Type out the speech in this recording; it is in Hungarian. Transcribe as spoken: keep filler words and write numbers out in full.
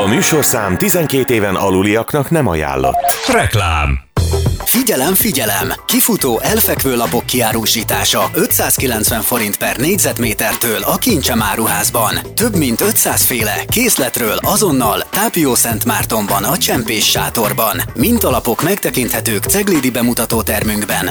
A műsorszám tizenkét éven aluliaknak nem ajánlott. Reklám. Figyelem, figyelem! Kifutó elfekvő lapok kiárusítása ötszázkilencven forint per négyzetmétertől a Kincsem áruházban. Több mint ötszáz féle készletről azonnal Tápiószentmártonban a Csempés sátorban. Mintalapok megtekinthetők ceglédi bemutató termünkben,